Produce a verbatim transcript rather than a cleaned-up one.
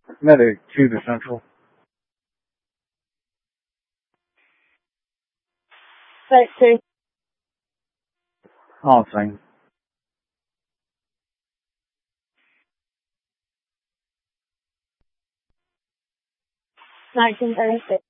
那得去的深处。 thirty-two. Oh, same. nineteen thirty-six.